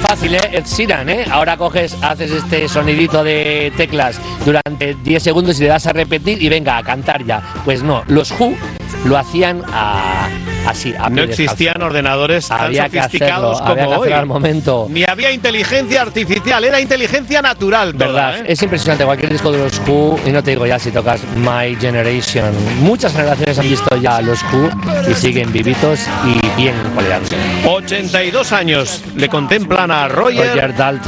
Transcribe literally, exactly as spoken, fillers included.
fácil, ¿eh? Ed Sheeran, ¿eh? Ahora coges, haces este sonidito de teclas durante diez segundos y le das a repetir y venga, a cantar ya. Pues no, los Who lo hacían a, así, a No existían descalzo. ordenadores tan Había que sofisticados hacerlo, había como que hacerlo hoy. al momento. Ni había inteligencia artificial, era inteligencia natural toda, Verdad, ¿eh? es impresionante cualquier disco de los Who, y no te digo ya si tocas My Generation. Muchas generaciones han visto ya a los Who y siguen vivitos y bien cuidados. ochenta y dos años le contemplan a Roger, Roger Daltrey.